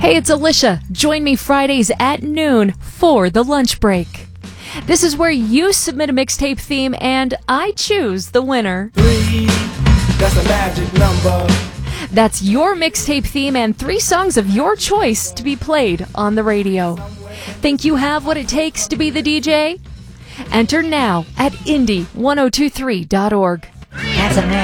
Hey, it's Alicia. Join me Fridays at noon for the lunch break. This is where you submit a mixtape theme and I choose the winner. 3, that's a magic number. That's your mixtape theme and 3 songs of your choice to be played on the radio. Think you have what it takes to be the DJ? Enter now at indie1023.org.